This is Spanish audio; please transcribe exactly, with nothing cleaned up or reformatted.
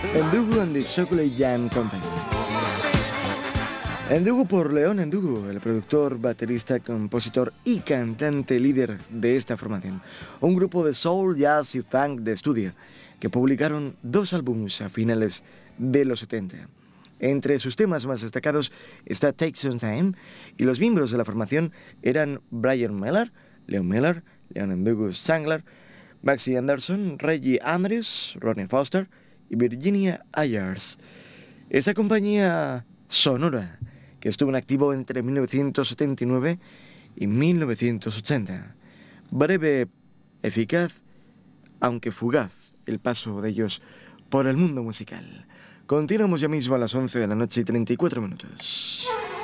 Ndugu and the Chocolate Jam Company. Ndugu por León Ndugu, el productor, baterista, compositor y cantante líder de esta formación. Un grupo de soul, jazz y funk de estudio que publicaron dos álbumes a finales de los setenta. Entre sus temas más destacados está Take Some Time, y los miembros de la formación eran Brian Miller, Leon Miller, Leon Ndugu Sangler, Maxie Anderson, Reggie Andrews, Ronnie Foster y Virginia Ayers. Esta compañía sonora que estuvo en activo entre mil novecientos setenta y nueve y mil novecientos ochenta. Breve, eficaz, aunque fugaz, el paso de ellos por el mundo musical. Continuamos ya mismo a las once de la noche y treinta y cuatro minutos.